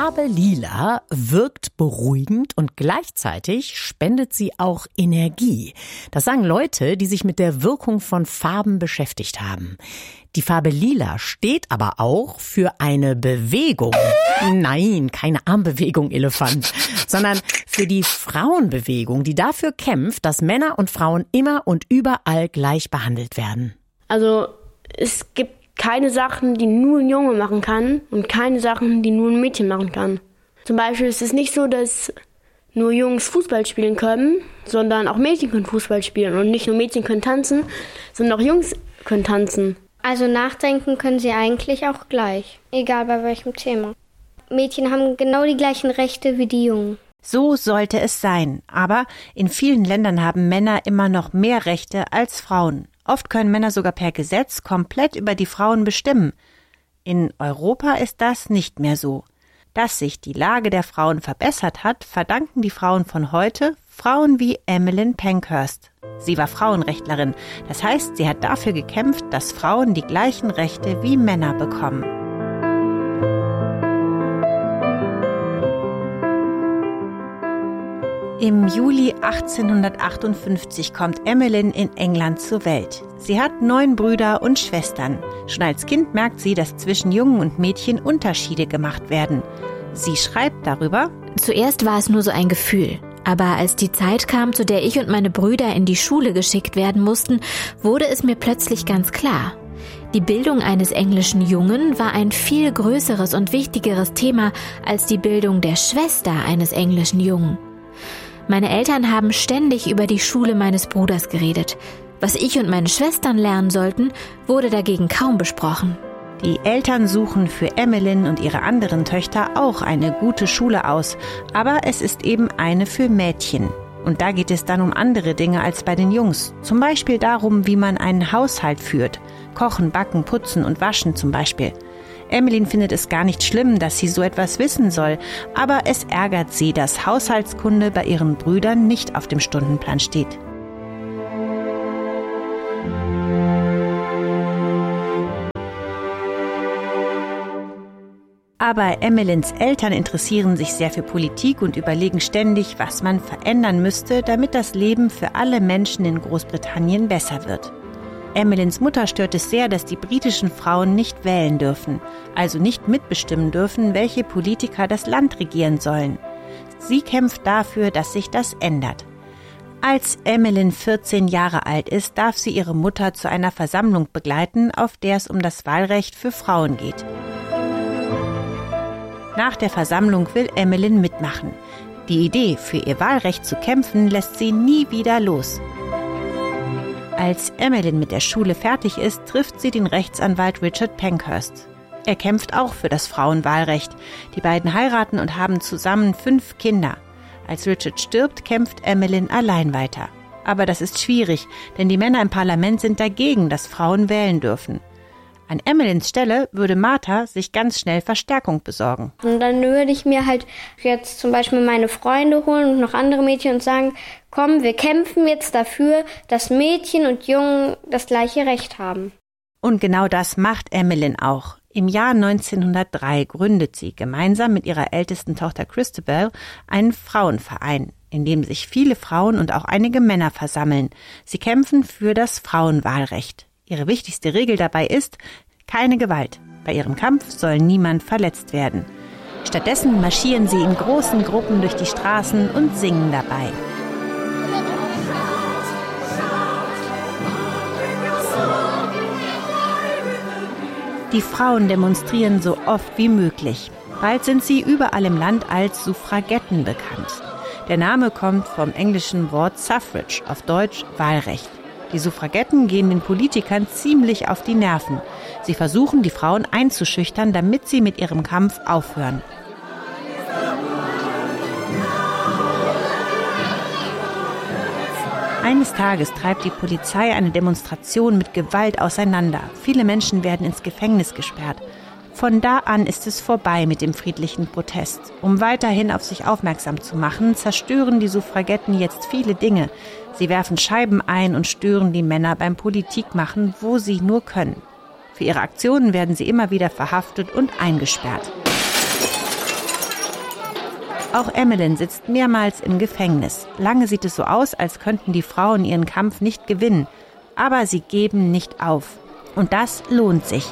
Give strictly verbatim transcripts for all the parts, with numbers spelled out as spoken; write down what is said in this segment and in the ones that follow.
Farbe Lila wirkt beruhigend und gleichzeitig spendet sie auch Energie. Das sagen Leute, die sich mit der Wirkung von Farben beschäftigt haben. Die Farbe Lila steht aber auch für eine Bewegung. Nein, keine Armbewegung, Elefant, sondern für die Frauenbewegung, die dafür kämpft, dass Männer und Frauen immer und überall gleich behandelt werden. Also es gibt keine Sachen, die nur ein Junge machen kann und keine Sachen, die nur ein Mädchen machen kann. Zum Beispiel ist es nicht so, dass nur Jungs Fußball spielen können, sondern auch Mädchen können Fußball spielen. Und nicht nur Mädchen können tanzen, sondern auch Jungs können tanzen. Also nachdenken können sie eigentlich auch gleich, egal bei welchem Thema. Mädchen haben genau die gleichen Rechte wie die Jungen. So sollte es sein, aber in vielen Ländern haben Männer immer noch mehr Rechte als Frauen. Oft können Männer sogar per Gesetz komplett über die Frauen bestimmen. In Europa ist das nicht mehr so. Dass sich die Lage der Frauen verbessert hat, verdanken die Frauen von heute Frauen wie Emmeline Pankhurst. Sie war Frauenrechtlerin, das heißt, sie hat dafür gekämpft, dass Frauen die gleichen Rechte wie Männer bekommen. Im Juli achtzehnhundertachtundfünfzig kommt Emmeline in England zur Welt. Sie hat neun Brüder und Schwestern. Schon als Kind merkt sie, dass zwischen Jungen und Mädchen Unterschiede gemacht werden. Sie schreibt darüber: Zuerst war es nur so ein Gefühl. Aber als die Zeit kam, zu der ich und meine Brüder in die Schule geschickt werden mussten, wurde es mir plötzlich ganz klar. Die Bildung eines englischen Jungen war ein viel größeres und wichtigeres Thema als die Bildung der Schwester eines englischen Jungen. Meine Eltern haben ständig über die Schule meines Bruders geredet. Was ich und meine Schwestern lernen sollten, wurde dagegen kaum besprochen. Die Eltern suchen für Emmeline und ihre anderen Töchter auch eine gute Schule aus, aber es ist eben eine für Mädchen. Und da geht es dann um andere Dinge als bei den Jungs. Zum Beispiel darum, wie man einen Haushalt führt. Kochen, backen, putzen und waschen zum Beispiel. Emmeline findet es gar nicht schlimm, dass sie so etwas wissen soll, aber es ärgert sie, dass Haushaltskunde bei ihren Brüdern nicht auf dem Stundenplan steht. Aber Emmelines Eltern interessieren sich sehr für Politik und überlegen ständig, was man verändern müsste, damit das Leben für alle Menschen in Großbritannien besser wird. Emmelines Mutter stört es sehr, dass die britischen Frauen nicht wählen dürfen, also nicht mitbestimmen dürfen, welche Politiker das Land regieren sollen. Sie kämpft dafür, dass sich das ändert. Als Emmeline vierzehn Jahre alt ist, darf sie ihre Mutter zu einer Versammlung begleiten, auf der es um das Wahlrecht für Frauen geht. Nach der Versammlung will Emmeline mitmachen. Die Idee, für ihr Wahlrecht zu kämpfen, lässt sie nie wieder los. Als Emmeline mit der Schule fertig ist, trifft sie den Rechtsanwalt Richard Pankhurst. Er kämpft auch für das Frauenwahlrecht. Die beiden heiraten und haben zusammen fünf Kinder. Als Richard stirbt, kämpft Emmeline allein weiter. Aber das ist schwierig, denn die Männer im Parlament sind dagegen, dass Frauen wählen dürfen. An Emmelines Stelle würde Martha sich ganz schnell Verstärkung besorgen. Und dann würde ich mir halt jetzt zum Beispiel meine Freunde holen und noch andere Mädchen und sagen, komm, wir kämpfen jetzt dafür, dass Mädchen und Jungen das gleiche Recht haben. Und genau das macht Emmeline auch. Im Jahr neunzehnhundertdrei gründet sie gemeinsam mit ihrer ältesten Tochter Christabel einen Frauenverein, in dem sich viele Frauen und auch einige Männer versammeln. Sie kämpfen für das Frauenwahlrecht. Ihre wichtigste Regel dabei ist, keine Gewalt. Bei ihrem Kampf soll niemand verletzt werden. Stattdessen marschieren sie in großen Gruppen durch die Straßen und singen dabei. Die Frauen demonstrieren so oft wie möglich. Bald sind sie überall im Land als Suffragetten bekannt. Der Name kommt vom englischen Wort Suffrage, auf Deutsch Wahlrecht. Die Suffragetten gehen den Politikern ziemlich auf die Nerven. Sie versuchen, die Frauen einzuschüchtern, damit sie mit ihrem Kampf aufhören. Eines Tages treibt die Polizei eine Demonstration mit Gewalt auseinander. Viele Menschen werden ins Gefängnis gesperrt. Von da an ist es vorbei mit dem friedlichen Protest. Um weiterhin auf sich aufmerksam zu machen, zerstören die Suffragetten jetzt viele Dinge. Sie werfen Scheiben ein und stören die Männer beim Politikmachen, wo sie nur können. Für ihre Aktionen werden sie immer wieder verhaftet und eingesperrt. Auch Emmeline sitzt mehrmals im Gefängnis. Lange sieht es so aus, als könnten die Frauen ihren Kampf nicht gewinnen. Aber sie geben nicht auf. Und das lohnt sich.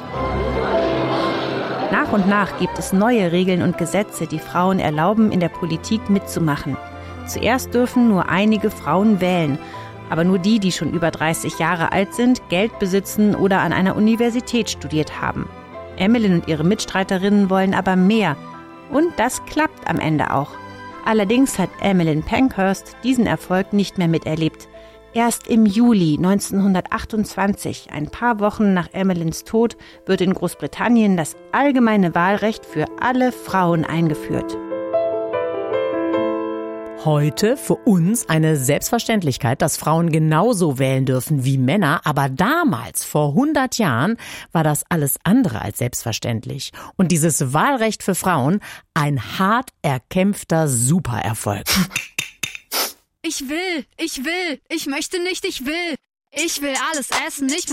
Nach und nach gibt es neue Regeln und Gesetze, die Frauen erlauben, in der Politik mitzumachen. Zuerst dürfen nur einige Frauen wählen. Aber nur die, die schon über dreißig Jahre alt sind, Geld besitzen oder an einer Universität studiert haben. Emmeline und ihre Mitstreiterinnen wollen aber mehr. Und das klappt am Ende auch. Allerdings hat Emmeline Pankhurst diesen Erfolg nicht mehr miterlebt. Erst im Juli neunzehnhundertachtundzwanzig, ein paar Wochen nach Emmelines Tod, wird in Großbritannien das allgemeine Wahlrecht für alle Frauen eingeführt. Heute für uns eine Selbstverständlichkeit, dass Frauen genauso wählen dürfen wie Männer. Aber damals, vor hundert Jahren, war das alles andere als selbstverständlich. Und dieses Wahlrecht für Frauen, ein hart erkämpfter Supererfolg. Ich will, ich will, ich möchte nicht, ich will. Ich will alles essen, ich